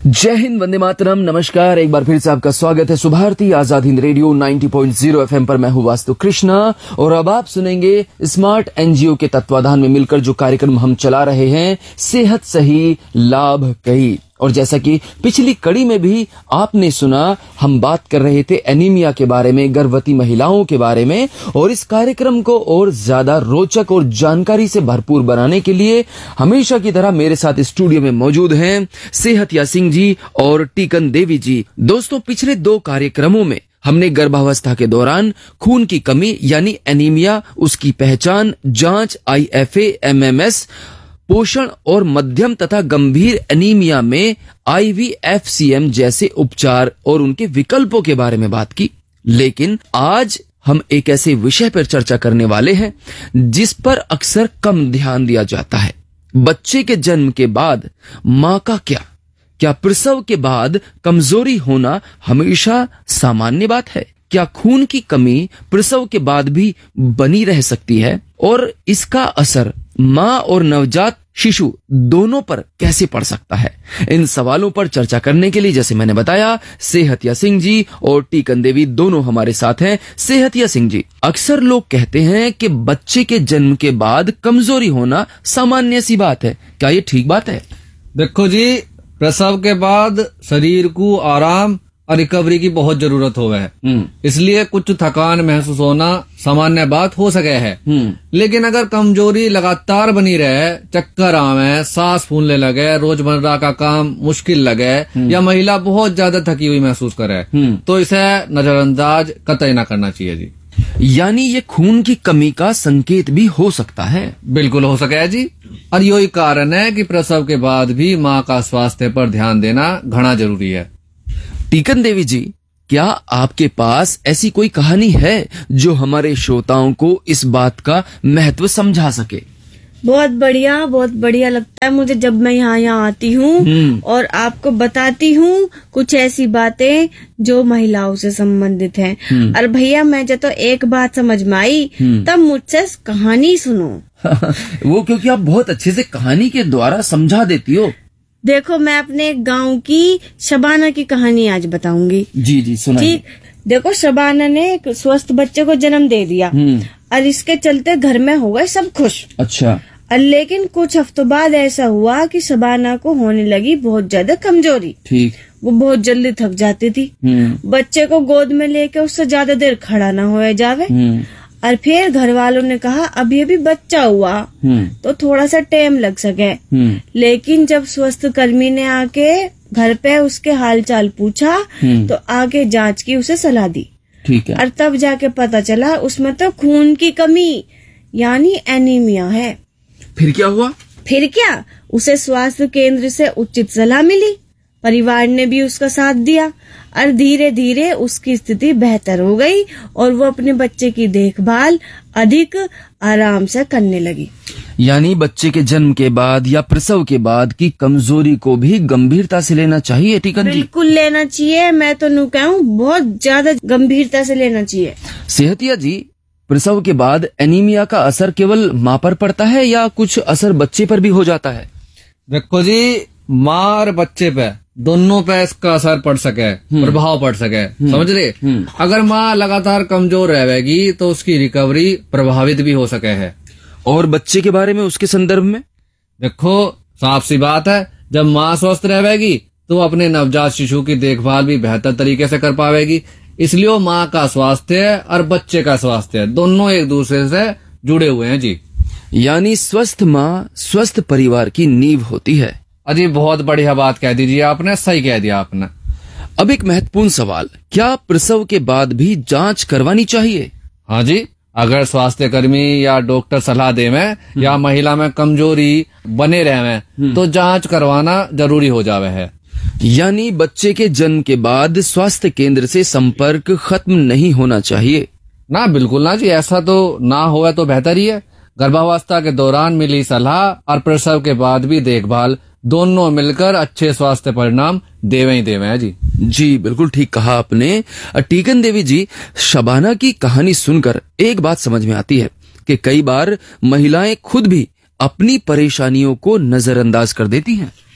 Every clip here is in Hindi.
जय हिंद, वंदे मातरम, नमस्कार। एक बार फिर से आपका स्वागत है सुभारती आजाद हिंद रेडियो 90.0 एफएम पर। मैं हूँ वास्तु कृष्णा और अब आप सुनेंगे स्मार्ट एनजीओ के तत्वाधान में मिलकर जो कार्यक्रम हम चला रहे हैं, सेहत सही लाभ कई। और जैसा कि पिछली कड़ी में भी आपने सुना, हम बात कर रहे थे एनीमिया के बारे में, गर्भवती महिलाओं के बारे में। और इस कार्यक्रम को और ज्यादा रोचक और जानकारी से भरपूर बनाने के लिए हमेशा की तरह मेरे साथ स्टूडियो में मौजूद हैं सेहतिया सिंह जी और टीकन देवी जी। दोस्तों, पिछले दो कार्यक्रमों में हमने गर्भावस्था के दौरान खून की कमी यानी एनीमिया, उसकी पहचान, जांच, IFA, MMS, पोषण और मध्यम तथा गंभीर एनीमिया में IVFCM जैसे उपचार और उनके विकल्पों के बारे में बात की। लेकिन आज हम एक ऐसे विषय पर चर्चा करने वाले हैं जिस पर अक्सर कम ध्यान दिया जाता है। बच्चे के जन्म के बाद मां का क्या प्रसव के बाद कमजोरी होना हमेशा सामान्य बात है? क्या खून की कमी प्रसव के बाद भी बनी रह सकती है? और इसका असर मां और नवजात शिशु दोनों पर कैसे पड़ सकता है? इन सवालों पर चर्चा करने के लिए, जैसे मैंने बताया, सेहतिया सिंह जी और टीकन देवी दोनों हमारे साथ हैं। सेहतिया सिंह जी, अक्सर लोग कहते हैं कि बच्चे के जन्म के बाद कमजोरी होना सामान्य सी बात है। क्या ये ठीक बात है? देखो जी, प्रसव के बाद शरीर को आराम और रिकवरी की बहुत जरूरत होवे है, इसलिए कुछ थकान महसूस होना सामान्य बात हो सके है। लेकिन अगर कमजोरी लगातार बनी रहे, चक्कर आवे, सांस फूलने लगे, रोजमर्रा का काम मुश्किल लगे या महिला बहुत ज्यादा थकी हुई महसूस करे, तो इसे नजरअंदाज कतई ना करना चाहिए जी। यानी ये खून की कमी का संकेत भी हो सकता है? बिल्कुल हो सके है जी। और यही कारण है कि प्रसव के बाद भी माँ का स्वास्थ्य पर ध्यान देना घना जरूरी है। टीकन देवी जी, क्या आपके पास ऐसी कोई कहानी है जो हमारे श्रोताओं को इस बात का महत्व समझा सके? बहुत बढ़िया लगता है मुझे जब मैं यहाँ आती हूँ और आपको बताती हूँ कुछ ऐसी बातें जो महिलाओं से संबंधित हैं। और भैया, मैं जब तो एक बात समझ में आई तब मुझसे कहानी सुनो। वो क्योंकि आप बहुत अच्छे से कहानी के द्वारा समझा देती हो। देखो, मैं अपने गांव की शबाना की कहानी आज बताऊंगी। जी सुनाइए। ठीक, देखो, शबाना ने एक स्वस्थ बच्चे को जन्म दे दिया और इसके चलते घर में हो गए सब खुश। अच्छा। लेकिन कुछ हफ्तों बाद ऐसा हुआ कि शबाना को होने लगी बहुत ज्यादा कमजोरी। ठीक। वो बहुत जल्दी थक जाती थी। बच्चे को गोद में लेके उससे ज्यादा देर खड़ा न हो जावे। और फिर घर वालों ने कहा अभी अभी बच्चा हुआ तो थोड़ा सा टाइम लग सके। लेकिन जब स्वास्थ्य कर्मी ने आके घर पे उसके हालचाल पूछा तो आगे जांच की उसे सलाह दी। ठीक है। और तब जाके पता चला उसमें तो खून की कमी यानी एनीमिया है। फिर क्या हुआ? फिर क्या, उसे स्वास्थ्य केंद्र से उचित सलाह मिली, परिवार ने भी उसका साथ दिया और धीरे धीरे उसकी स्थिति बेहतर हो गई और वो अपने बच्चे की देखभाल अधिक आराम से करने लगी। यानी बच्चे के जन्म के बाद या प्रसव के बाद की कमजोरी को भी गंभीरता से लेना चाहिए टीकन जी? बिल्कुल लेना चाहिए। मैं तो नू कहूँ बहुत ज्यादा गंभीरता से लेना चाहिए। सेहतिया जी, प्रसव के बाद एनीमिया का असर केवल मां पर पड़ता है या कुछ असर बच्चे पर भी हो जाता है? देखो जी, माँ और बच्चे पे दोनों पे इसका असर पड़ सके, प्रभाव पड़ सके, समझ रहे? अगर माँ लगातार कमजोर रहेगी तो उसकी रिकवरी प्रभावित भी हो सके है। और बच्चे के बारे में, उसके संदर्भ में? देखो, साफ सी बात है, जब माँ स्वस्थ रहेगी तो अपने नवजात शिशु की देखभाल भी बेहतर तरीके से कर पाएगी। इसलिए माँ का स्वास्थ्य और बच्चे का स्वास्थ्य दोनों एक दूसरे से जुड़े हुए हैं जी। यानी स्वस्थ माँ स्वस्थ परिवार की नींव होती है। अजी, बहुत बढ़िया बात कह दीजिए आपने, सही कह दिया आपने। अब एक महत्वपूर्ण सवाल, क्या प्रसव के बाद भी जांच करवानी चाहिए? हाँ जी, अगर स्वास्थ्य कर्मी या डॉक्टर सलाह देवे या महिला में कमजोरी बने रहे तो जांच करवाना जरूरी हो जावे है। यानी बच्चे के जन्म के बाद स्वास्थ्य केंद्र से संपर्क खत्म नहीं होना चाहिए? ना, बिल्कुल ना जी, ऐसा तो ना होवे तो बेहतर ही है। गर्भावस्था के दौरान मिली सलाह और प्रसव के बाद भी देखभाल दोनों मिलकर अच्छे स्वास्थ्य परिणाम देवे ही देवे हैं जी। जी बिल्कुल ठीक कहा आपने। टीकन देवी जी, शबाना की कहानी सुनकर एक बात समझ में आती है कि कई बार महिलाएं खुद भी अपनी परेशानियों को नजरअंदाज कर देती हैं।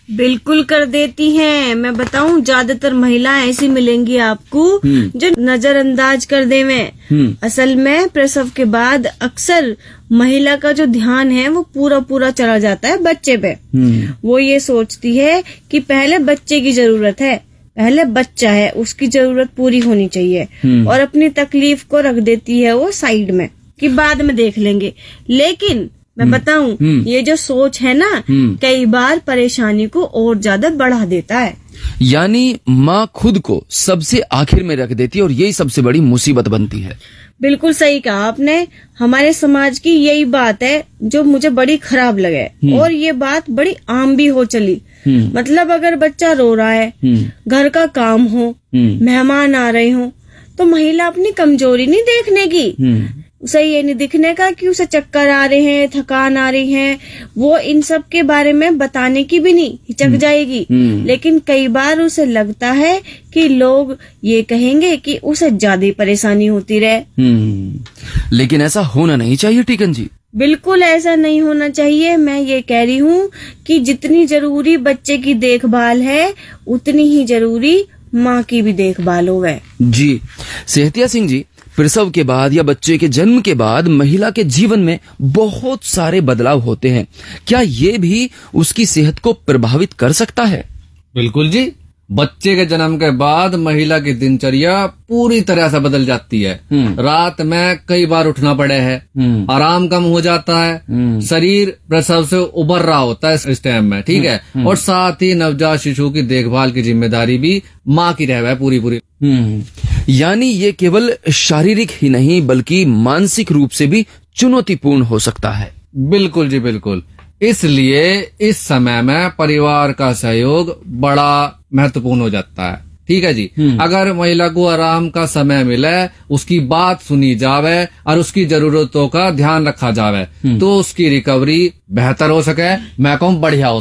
बिल्कुल कर देती हैं। मैं बताऊं, ज्यादातर महिलाएं ऐसी मिलेंगी आपको जो नजरअंदाज कर देवें। असल में प्रसव के बाद अक्सर महिला का जो ध्यान है वो पूरा चला जाता है बच्चे पे। वो ये सोचती है कि पहले बच्चे की जरूरत है, पहले बच्चा है, उसकी जरूरत पूरी होनी चाहिए, और अपनी तकलीफ को रख देती है वो साइड में कि बाद में देख लेंगे। लेकिन मैं बताऊं, ये जो सोच है ना, कई बार परेशानी को और ज्यादा बढ़ा देता है। यानी माँ खुद को सबसे आखिर में रख देती है और यही सबसे बड़ी मुसीबत बनती है। बिल्कुल सही कहा आपने। हमारे समाज की यही बात है जो मुझे बड़ी खराब लगे, और ये बात बड़ी आम भी हो चली। मतलब अगर बच्चा रो रहा है, घर का काम हो, मेहमान आ रहे हो, तो महिला अपनी कमजोरी नहीं देखने की, उसे ये नहीं दिखने का कि उसे चक्कर आ रहे हैं, थकान आ रही है, वो इन सब के बारे में बताने की भी नहीं, हिचक जाएगी। लेकिन कई बार उसे लगता है कि लोग ये कहेंगे कि उसे ज्यादा परेशानी होती रहे। लेकिन ऐसा होना नहीं चाहिए टीकन जी। बिल्कुल ऐसा नहीं होना चाहिए। मैं ये कह रही हूँ कि जितनी जरूरी बच्चे की देखभाल है, उतनी ही जरूरी माँ की भी देखभाल होवे। जी सेहतिया सिंह जी, प्रसव के बाद या बच्चे के जन्म के बाद महिला के जीवन में बहुत सारे बदलाव होते हैं। क्या ये भी उसकी सेहत को प्रभावित कर सकता है? बिल्कुल जी। बच्चे के जन्म के बाद महिला की दिनचर्या पूरी तरह से बदल जाती है। रात में कई बार उठना पड़े है, आराम कम हो जाता है, शरीर प्रसव से उबर रहा होता है इस टाइम में, ठीक है। और साथ ही नवजात शिशु की देखभाल की जिम्मेदारी भी माँ की रह है पूरी। यानी ये केवल शारीरिक ही नहीं बल्कि मानसिक रूप से भी चुनौतीपूर्ण हो सकता है। बिल्कुल जी बिल्कुल। इसलिए इस समय में परिवार का सहयोग बड़ा महत्वपूर्ण हो जाता है, ठीक है जी। अगर महिला को आराम का समय मिले, उसकी बात सुनी जावे और उसकी जरूरतों का ध्यान रखा जावे, तो उसकी रिकवरी बेहतर हो सके, मैं कहूँ बढ़िया हो